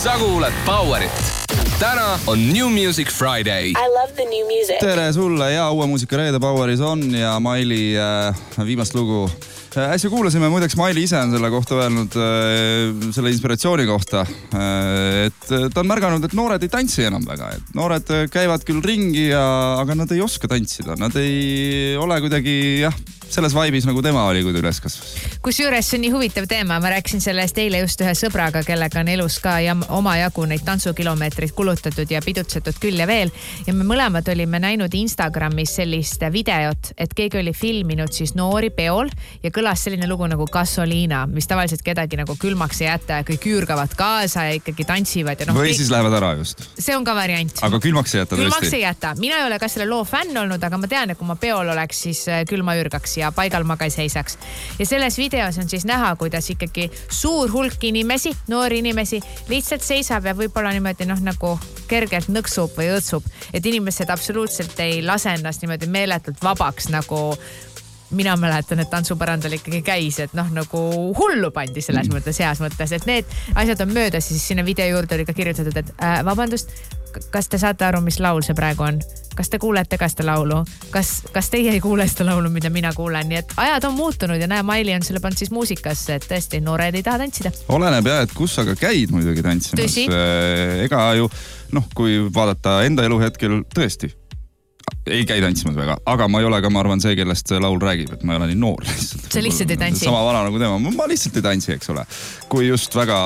Sa kuulad Powerit. Täna on New Music Friday. I love the new music. Tere sulle ja uue muusika reede Poweris on ja Maili viimast lugu. Äsja kuulasime, muideks Maili ise on selle kohta öelnud, selle inspiratsiooni kohta, et ta on märganud, et noored ei tantsi enam väga. Et noored käivad küll ringi, aga nad ei oska tantsida. Nad ei ole kuidagi, selles vaibis nagu tema oli, kui ta üles kasvas. Kusjuures see on nii huvitav teema. Ma rääkisin sellest eile just ühe sõbraga, kellega on elus ka ja oma jagu neid tantsukilomeetreid kulutatud ja pidutsetud küll ja veel. Ja me mõlemad olime näinud Instagramis sellist videot, et keegi oli filminud siis noori peol ja kõlas selline lugu nagu Gasolina, mis tavaliselt kedagi nagu külmaks ei jäta ja kõik üürgavad kaasa ja ikkagi tantsivad. Ja või siis lähevad ära just. See on ka variant. Aga külmaks ei jäta tõesti? Külmaks ei jäta. Mina ei ole ka selle loo fänn olnud, aga ma tean, et kui ma peol oleks, siis küll ma üürgaks ja paigal ma ka ei seisaks. Ja selles videos on siis näha, kuidas ikkagi suur hulk inimesi, noori inimesi lihtsalt seisab ja võib-olla niimoodi nagu kergelt nõksub või õõtsub. Et inimesed absoluutselt ei lase ennast niimoodi meeletult vabaks, nagu mina mäletan, et tantsupärandal ikkagi käis, et nagu hullu pandi selles mõttes, heas mõttes, et need asjad on möödas ja siis sinna video juurde oli ka kirjutatud, et vabandust, kas te saate aru, mis laul see praegu on? Kas te kuulete ka seda laulu? Kas teie ei kuule seda laulu, mida mina kuulen? Nii et ajad on muutunud ja näe, Maili on selle pannud siis muusikasse, et tõesti noored ei taha tantsida. Oleneb et kus aga käid muidugi tantsimas. Tõsi? Ega ju, kui vaadata enda elu hetkel, tõesti ei käi tantsimas väga, aga ma ei ole ka, ma arvan, see, kellest see laul räägib, et ma ei ole nii noor lihtsalt. Sa lihtsalt ei tantsi? Sama vana nagu tema. Ma lihtsalt ei tantsi, eks ole. Kui just väga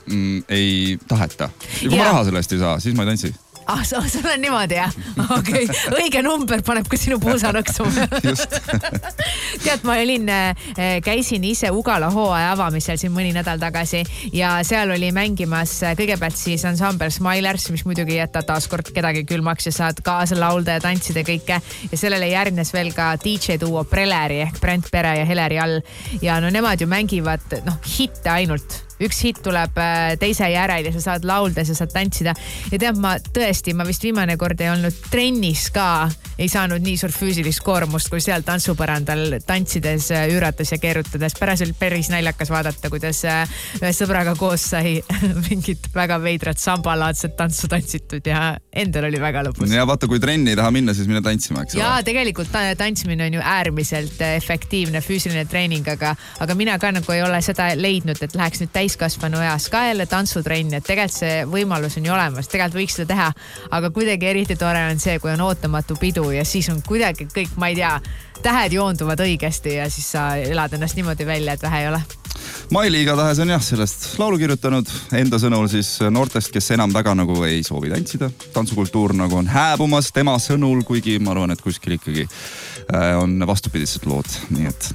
ei taheta. Ja kui ma raha sellest ei saa, siis ma ei tantsi. Sul on niimoodi, jah? Okay. Õige number paneb ka sinu puusa nõksuma. Just. Tead, ma käisin ise Ugala hooaja avamisel siin mõni nädal tagasi ja seal oli mängimas kõigepealt siis ensemble Smilers, mis muidugi jätta taaskord kedagi külmaks ja saad kaasa laulda ja tantsida kõike. Ja sellele järgnes veel ka DJ duo Preleri ehk Brent Pere ja Heleri all. Ja nemad ju mängivad hitte ainult. Üks hit tuleb teise järel ja sa saad laulda ja sa saad tantsida. Ja tead, ma vist viimane kord ei olnud trennis ka, ei saanud nii suur füüsilist koormust, kui seal tantsupärandal tantsides, üürates ja keerutades. Pärast oli päris naljakas vaadata, kuidas ühe sõbraga koos sai mingit väga veidrat sambalaadset tantsu tantsitud ja endal oli väga lõbus. Ja vaata, kui trenni ei taha minna, siis mine tantsima, eks ole? Jaa, tegelikult tantsimine on ju äärmiselt efektiivne füüsiline treening, aga mina ka nagu ei ole seda leidnud, et läheks nüüd täiskasvanu eas ka jälle tantsutrenni, et tegelikult see võimalus on ju olemas, tegelikult võiks seda teha, aga kuidagi eriti tore on see, kui on ootamatu pidu ja siis on kuidagi kõik, ma ei tea, tähed joonduvad õigesti ja siis sa elad ennast niimoodi välja, et vähe ei ole. Maili igatahes on sellest laulu kirjutanud enda sõnul siis noortest, kes enam väga nagu ei soovi tantsida. Tantsukultuur nagu on hääbumas tema sõnul, kuigi ma arvan, et kuskil ikkagi on vastupidised lood, nii et...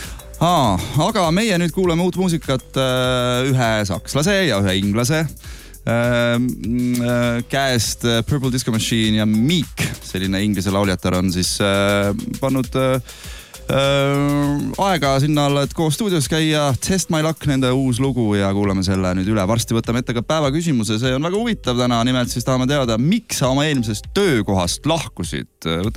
aga meie nüüd kuuleme uut muusikat ühe sakslase ja ühe inglase käest Purple Disco Machine ja Meek, selline inglise lauljatar on siis pannud aega sinna alla, et koos stuudios käia. Test My Luck, nende uus lugu ja kuulame selle nüüd üle. Varsti võtame ette ka päevaküsimuse, see on väga huvitav täna. Nimelt siis tahame teada, miks sa oma eelmisest töökohast lahkusid.